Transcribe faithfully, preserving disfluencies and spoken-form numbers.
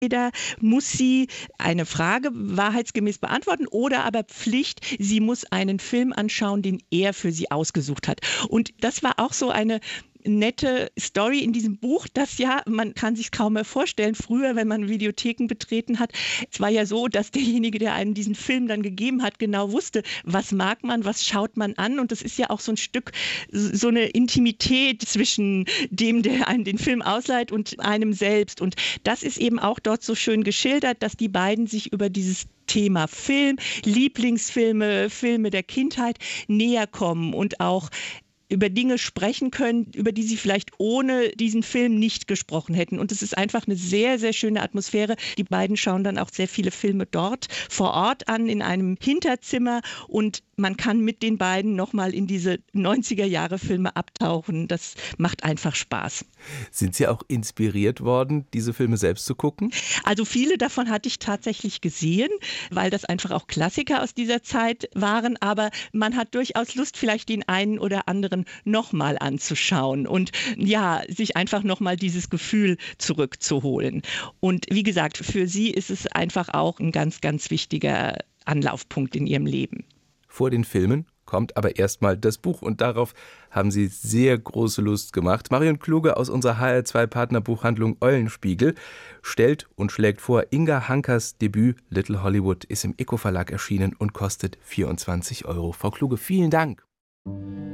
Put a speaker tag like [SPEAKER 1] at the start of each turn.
[SPEAKER 1] Entweder muss sie eine Frage wahrheitsgemäß beantworten oder aber Pflicht, sie muss einen Film anschauen, den er für sie ausgesucht hat. Und das war auch so eine nette Story in diesem Buch, das ja, man kann sich kaum mehr vorstellen, früher, wenn man Videotheken betreten hat, es war ja so, dass derjenige, der einem diesen Film dann gegeben hat, genau wusste, was mag man, was schaut man an, und das ist ja auch so ein Stück, so eine Intimität zwischen dem, der einem den Film ausleiht, und einem selbst, und das ist eben auch dort so schön geschildert, dass die beiden sich über dieses Thema Film, Lieblingsfilme, Filme der Kindheit näher kommen und auch über Dinge sprechen können, über die sie vielleicht ohne diesen Film nicht gesprochen hätten. Und es ist einfach eine sehr, sehr schöne Atmosphäre. Die beiden schauen dann auch sehr viele Filme dort vor Ort an, in einem Hinterzimmer. Und man kann mit den beiden nochmal in diese neunziger-Jahre-Filme abtauchen. Das macht einfach Spaß.
[SPEAKER 2] Sind Sie auch inspiriert worden, diese Filme selbst zu gucken?
[SPEAKER 1] Also viele davon hatte ich tatsächlich gesehen, weil das einfach auch Klassiker aus dieser Zeit waren. Aber man hat durchaus Lust, vielleicht den einen oder anderen nochmal anzuschauen und ja, sich einfach nochmal dieses Gefühl zurückzuholen. Und wie gesagt, für sie ist es einfach auch ein ganz, ganz wichtiger Anlaufpunkt in ihrem Leben.
[SPEAKER 2] Vor den Filmen kommt aber erstmal das Buch, und darauf haben Sie sehr große Lust gemacht. Marion Kluge aus unserer H R zwei Partnerbuchhandlung Eulenspiegel stellt und schlägt vor, Inga Hankers Debüt Little Hollywood ist im Eco Verlag erschienen und kostet vierundzwanzig Euro. Frau Kluge, vielen Dank.